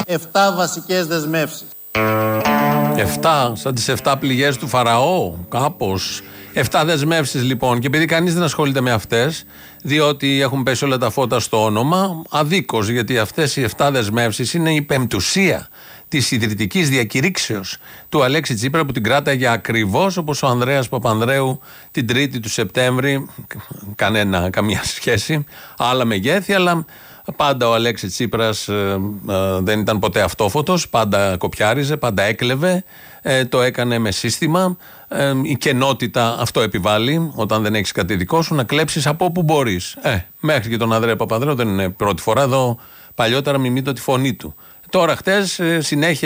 7 βασικές δεσμεύσεις. 7, σαν τις 7 πληγές του Φαραώ, κάπως. 7 δεσμεύσεις λοιπόν. Και επειδή κανείς δεν ασχολείται με αυτές, διότι έχουν πέσει όλα τα φώτα στο όνομα, αδίκως, γιατί αυτές οι 7 δεσμεύσεις είναι η πεμπτουσία της ιδρυτικής διακηρύξεως του Αλέξη Τσίπρα, που την κράταγε ακριβώς όπως ο Ανδρέας Παπανδρέου την 3η του Σεπτέμβρη. Καμία σχέση, άλλα μεγέθη, αλλά πάντα ο Αλέξης Τσίπρας δεν ήταν ποτέ αυτόφωτος, πάντα κοπιάριζε, πάντα έκλεβε, το έκανε με σύστημα. Η κενότητα αυτό επιβάλλει, όταν δεν έχεις κάτι δικό σου, να κλέψεις από όπου μπορείς. Μέχρι και τον Ανδρέα Παπανδρέου δεν είναι πρώτη φορά εδώ, παλιότερα μιμείται τη φωνή του. Τώρα χτες συνέχεια